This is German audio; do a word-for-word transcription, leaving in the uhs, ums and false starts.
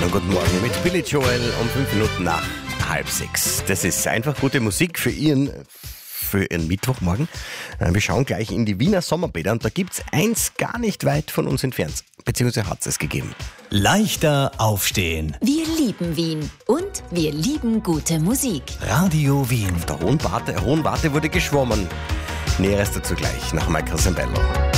Schönen guten Morgen mit Billy Joel um fünf Minuten nach halb sechs. Das ist einfach gute Musik für Ihren, für Ihren Mittwochmorgen. Wir schauen gleich in die Wiener Sommerbäder und da gibt's eins gar nicht weit von uns entfernt. Beziehungsweise hat es gegeben. Leichter aufstehen. Wir lieben Wien und wir lieben gute Musik. Radio Wien. Auf der Hohen Warte, Hohen Warte wurde geschwommen. Näheres dazu gleich nach Michael Sembello.